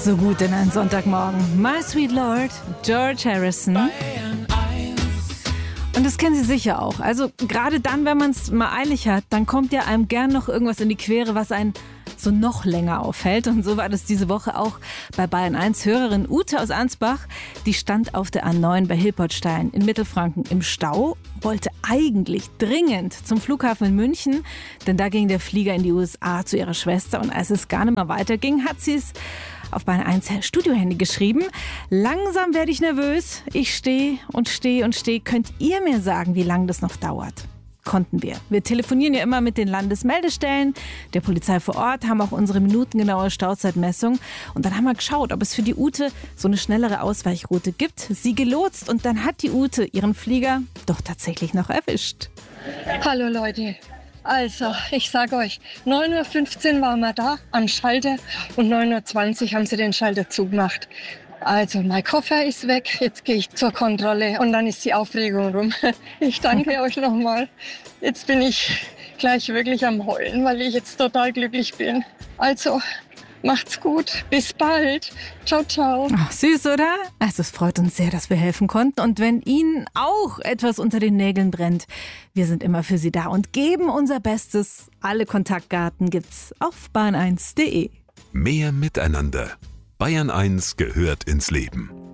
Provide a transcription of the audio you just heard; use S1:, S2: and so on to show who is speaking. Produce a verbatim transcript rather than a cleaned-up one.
S1: So gut in einen Sonntagmorgen. My Sweet Lord, George Harrison. Und das kennen Sie sicher auch. Also gerade dann, wenn man es mal eilig hat, dann kommt ja einem gern noch irgendwas in die Quere, was einen so noch länger auffällt. Und so war das diese Woche auch bei Bayern eins. Hörerin Ute aus Ansbach, die stand auf der A neun bei Hilpertstein in Mittelfranken im Stau, wollte eigentlich dringend zum Flughafen in München, denn da ging der Flieger in die U S A zu ihrer Schwester. Und als es gar nicht mehr weiterging, hat sie es auf Bayern eins Studiohandy geschrieben. Langsam werde ich nervös. Ich stehe und stehe und stehe. Könnt ihr mir sagen, wie lange das noch dauert? Konnten wir. Wir telefonieren ja immer mit den Landesmeldestellen, der Polizei vor Ort, haben auch unsere minutengenaue Stauzeitmessung. Und dann haben wir geschaut, ob es für die Ute so eine schnellere Ausweichroute gibt. Sie gelotst und dann hat die Ute ihren Flieger doch tatsächlich noch erwischt.
S2: Hallo Leute. Also, ich sage euch, neun Uhr fünfzehn waren wir da am Schalter und neun Uhr zwanzig haben sie den Schalter zugemacht. Also, mein Koffer ist weg, jetzt gehe ich zur Kontrolle und dann ist die Aufregung rum. Ich danke euch nochmal. Jetzt bin ich gleich wirklich am Heulen, weil ich jetzt total glücklich bin. Also, macht's gut. Bis bald. Ciao, ciao.
S1: Ach, süß, oder? Also es freut uns sehr, dass wir helfen konnten. Und wenn Ihnen auch etwas unter den Nägeln brennt, wir sind immer für Sie da und geben unser Bestes. Alle Kontaktdaten gibt's auf bayern eins punkt de.
S3: Mehr Miteinander. Bayern eins gehört ins Leben.